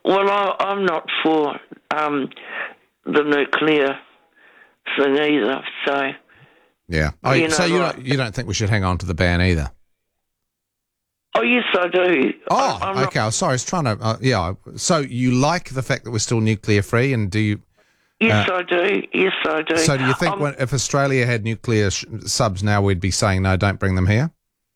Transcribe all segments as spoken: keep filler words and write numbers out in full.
Well, I, I'm not for um, the nuclear thing either, so... Yeah. Oh, you so know, you like- don't, you don't think we should hang on to the ban either? Oh, yes, I do. Oh, I, I'm okay. I'm sorry. I was trying to... Uh, yeah. So you like the fact that we're still nuclear-free, and do you... Not, yes, I do. Yes, I do. So do you think Um, when, if Australia had nuclear sh- subs now, we'd be saying, no, don't bring them here?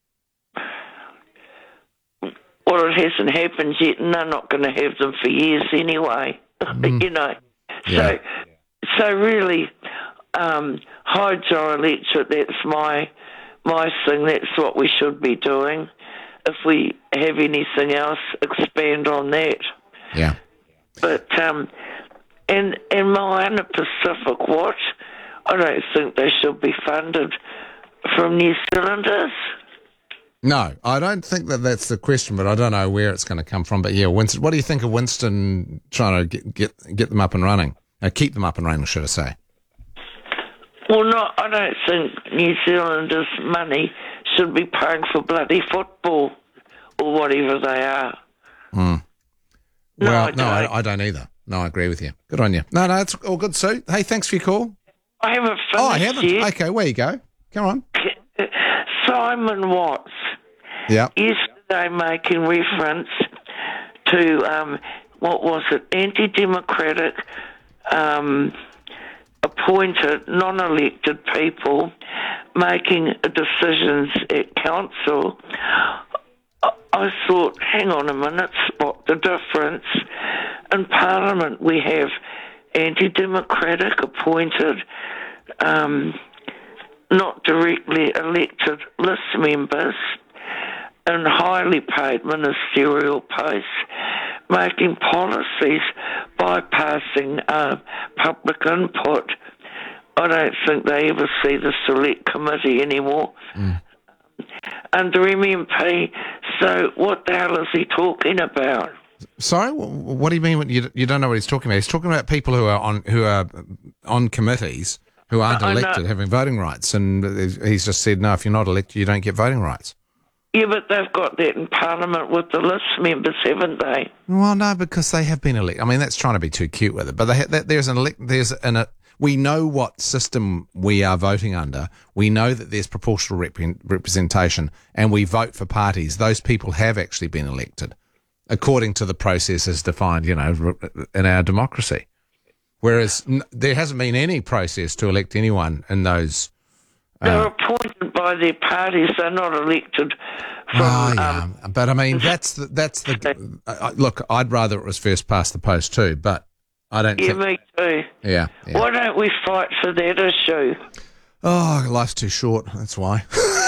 Well, it hasn't happened yet, and they're not going to have them for years anyway. Mm. you know. Yeah. So, so really, um, hydroelectric, that's my, my thing. That's what we should be doing. If we have anything else, expand on that. Yeah. But, um, and, and Moana Pacific, what? I don't think they should be funded from New Zealanders. No, I don't think that that's the question, but I don't know where it's going to come from. But yeah, Winston, what do you think of Winston trying to get get, get them up and running? Uh, keep them up and running, should I say? Well, no, I don't think New Zealanders' money should be paying for bloody football or whatever they are. Mm. No, well, I no, don't. I, I don't either. No, I agree with you. Good on you. No, no, it's all good, Sue. Hey, thanks for your call. I haven't finished Oh, I haven't. yet. Okay, where you go? Come on. Simon Watts Yeah. yesterday making reference to, um, what was it, anti-democratic um, appointed, non-elected people making decisions at council. I, I thought, hang on a minute, spot the difference. In Parliament we have anti-democratic appointed, um, not directly elected list members in highly paid ministerial posts making policies bypassing uh, public input. I don't think they ever see the select committee anymore Mm. under M M P. So what the hell is he talking about? Sorry, wh- what do you mean? When you you don't know what he's talking about? He's talking about people who are on who are on committees who aren't I know. elected having voting rights, and he's just said, no, if you're not elected, you don't get voting rights. Yeah, but they've got that in Parliament with the list members, haven't they? Well, no, because they have been elected. I mean, that's trying to be too cute with it, but they ha- that, there's an elect. There's an a, we know what system we are voting under. We know that there's proportional rep- representation, and we vote for parties. Those people have actually been elected according to the process as defined, you know, in our democracy. Whereas n- there hasn't been any process to elect anyone in those. They're Uh, appointed by their parties. They're not elected from... oh, yeah. um, But I mean, that's the, that's the uh, look. I'd rather it was first past the post too, but I don't. yeah, think, me too. yeah, yeah. Why don't we fight for that issue? Oh, life's too short. That's why.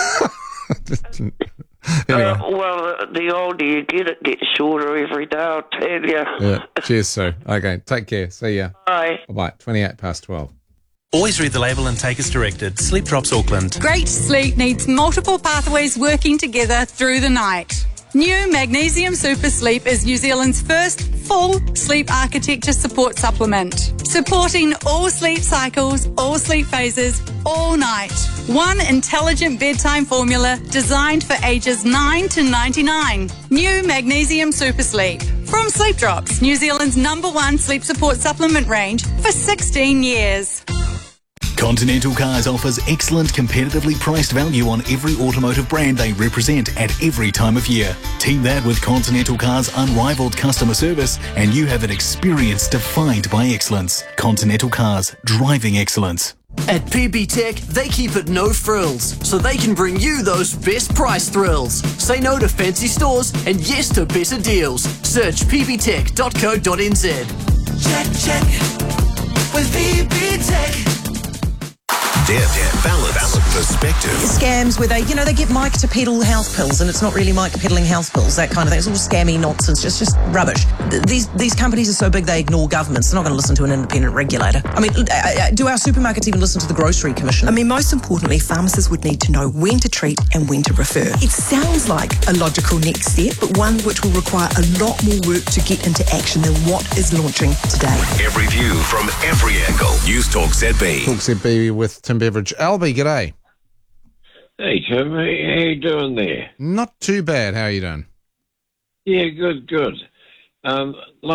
Anyway, Uh, well, the older you get, it gets shorter every day, I'll tell you. yeah. Cheers, Sue. Okay, take care. See ya. Bye. Bye. Twenty-eight past twelve. Always read the label and take as directed. Sleep Drops Auckland. Great sleep needs multiple pathways working together through the night. New Magnesium Super Sleep is New Zealand's first full sleep architecture support supplement, supporting all sleep cycles, all sleep phases, all night. One intelligent bedtime formula designed for ages nine to ninety-nine. New Magnesium Super Sleep. From Sleep Drops, New Zealand's number one sleep support supplement range for sixteen years. Continental Cars offers excellent competitively priced value on every automotive brand they represent at every time of year. Team that with Continental Cars' unrivaled customer service and you have an experience defined by excellence. Continental Cars, driving excellence. At P B Tech, they keep it no frills, so they can bring you those best price thrills. Say no to fancy stores and yes to better deals. Search p b tech dot co dot n z. Check, check, with P B Tech. Depth, balance, perspective. Scams where they, you know, they get Mike to peddle house pills and it's not really Mike peddling house pills, that kind of thing. It's all scammy nonsense, just just rubbish. Th- These these companies are so big they ignore governments. They're not going to listen to an independent regulator. I mean, uh, uh, do our supermarkets even listen to the Grocery Commission? I mean, most importantly, pharmacists would need to know when to treat and when to refer. It sounds like a logical next step, but one which will require a lot more work to get into action than what is launching today. Every view from every angle. News Talk Z B. Talk Z B with Tim Beveridge. Albie, g'day. Hey, Tim. How you doing there? Not too bad. How are you doing? Yeah, good, good. Um,